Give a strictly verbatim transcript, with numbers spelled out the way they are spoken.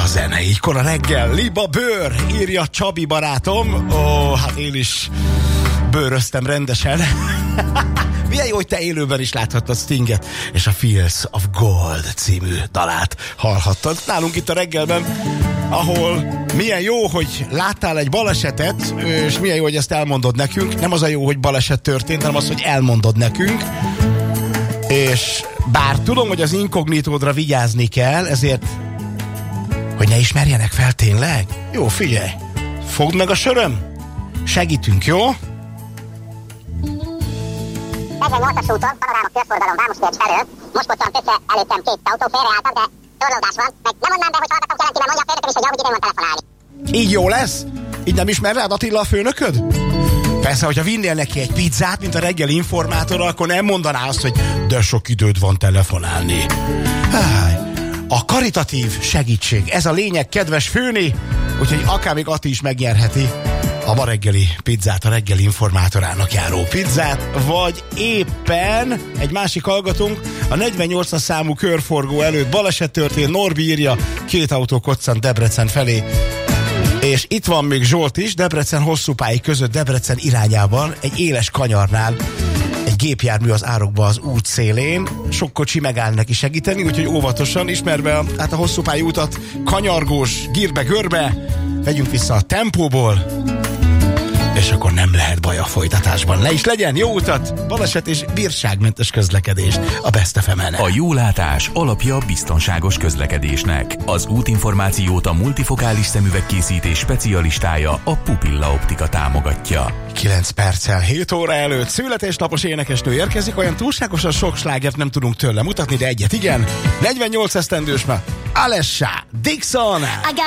zene. Ígykor a reggel, liba bőr, írja Csabi barátom. Ó, hát én is bőröztem rendesen. Milyen jó, hogy te élőben is láthattad Stinget, és a Fields of Gold című dalát hallhattad nálunk itt a reggelben, ahol milyen jó, hogy láttál egy balesetet, és milyen jó, hogy ezt elmondod nekünk. Nem az a jó, hogy baleset történt, hanem az, hogy elmondod nekünk. És bár tudom, hogy az inkognitódra vigyázni kell, ezért, hogy ne ismerjenek fel tényleg. Jó, figyelj, fogd meg a söröm, segítünk, jó? negyvennyolcas úton, panoráma körforgalom, Vámosvölgy felől. Most voltam többször előttem két autó, félreálltam, de torlódás van. Meg nem mondnám be, hogy hallgatom kelenti, mert mondja a főnököm is, hogy jó, hogy idén van telefonálni. Így jó lesz? Így nem ismer rád Attila a főnököd? Persze, hogyha vinnél neki egy pizzát, mint a reggeli informátorra, akkor nem mondaná azt, hogy de sok időd van telefonálni. Háj. A karitatív segítség, ez a lényeg, kedves főni, úgyhogy akár még Ati is megnyerheti a ma reggeli pizzát, a reggeli informátorának járó pizzát, vagy éppen egy másik hallgatónk a negyvennyolcas számú körforgó előtt baleset történt, Norbi írja, két autó koccant Debrecen felé. És itt van még Zsolt is, Debrecen Hosszúpályi között, Debrecen irányában, egy éles kanyarnál, egy gépjármű az árokba az út szélén, sok kocsi megáll neki segíteni, úgyhogy óvatosan, ismerve hát a Hosszúpályi utat, kanyargós, gírbe-görbe, vegyünk vissza a tempóból, és akkor nem lehet baj a folytatásban. Le is legyen, jó utat, baleset és bírságmentes közlekedést a Best ef emen. A jó látás alapja a biztonságos közlekedésnek. Az útinformációt a multifokális szemüvegkészítés specialistája, a Pupilla Optika támogatja. kilenc perccel hét óra előtt születésnapos énekesnő érkezik, olyan túlságosan sok slágert nem tudunk tőle mutatni, de egyet igen. negyvennyolc esztendős ma, Alessia Dixon.